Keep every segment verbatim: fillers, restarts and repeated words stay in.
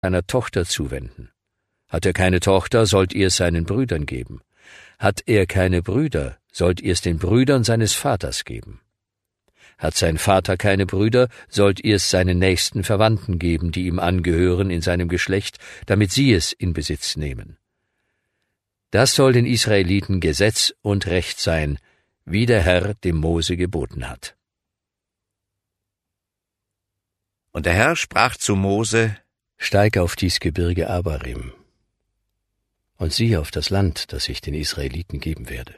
einer Tochter zuwenden. Hat er keine Tochter, sollt ihr es seinen Brüdern geben. Hat er keine Brüder, sollt ihr es den Brüdern seines Vaters geben. Hat sein Vater keine Brüder, sollt ihr es seinen nächsten Verwandten geben, die ihm angehören in seinem Geschlecht, damit sie es in Besitz nehmen. Das soll den Israeliten Gesetz und Recht sein, wie der Herr dem Mose geboten hat. Und der Herr sprach zu Mose: Steig auf dies Gebirge Abarim und sieh auf das Land, das ich den Israeliten geben werde.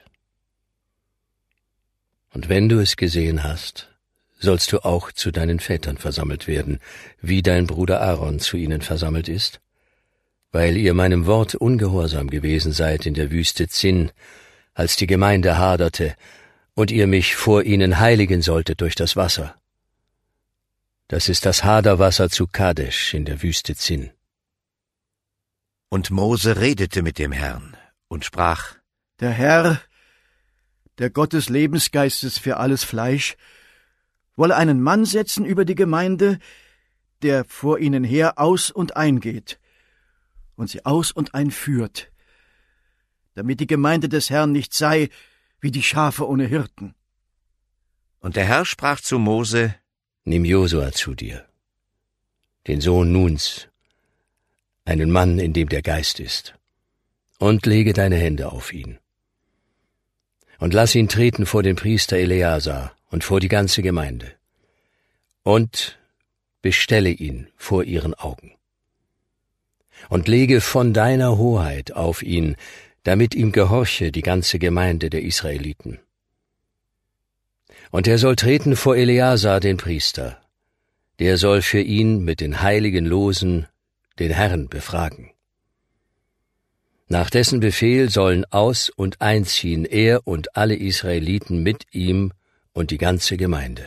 Und wenn du es gesehen hast, sollst du auch zu deinen Vätern versammelt werden, wie dein Bruder Aaron zu ihnen versammelt ist, weil ihr meinem Wort ungehorsam gewesen seid in der Wüste Zin, als die Gemeinde haderte, und ihr mich vor ihnen heiligen solltet durch das Wasser. Das ist das Haderwasser zu Kadesh in der Wüste Zin. Und Mose redete mit dem Herrn und sprach: Der Herr, der Gott des Lebensgeistes für alles Fleisch, wolle einen Mann setzen über die Gemeinde, der vor ihnen her aus und eingeht und sie aus und ein führt, damit die Gemeinde des Herrn nicht sei wie die Schafe ohne Hirten. Und der Herr sprach zu Mose: Nimm Josua zu dir, den Sohn Nuns, einen Mann, in dem der Geist ist, und lege deine Hände auf ihn. Und lass ihn treten vor den Priester Eleazar und vor die ganze Gemeinde. Und bestelle ihn vor ihren Augen. Und lege von deiner Hoheit auf ihn, damit ihm gehorche die ganze Gemeinde der Israeliten. Und er soll treten vor Eleazar den Priester, der soll für ihn mit den heiligen Losen den Herrn befragen. Nach dessen Befehl sollen aus- und einziehen er und alle Israeliten mit ihm und die ganze Gemeinde.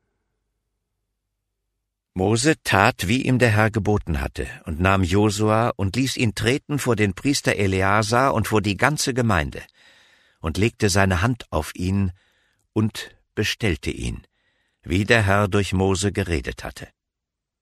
Mose tat, wie ihm der Herr geboten hatte, und nahm Josua und ließ ihn treten vor den Priester Eleazar und vor die ganze Gemeinde, und legte seine Hand auf ihn und bestellte ihn, wie der Herr durch Mose geredet hatte.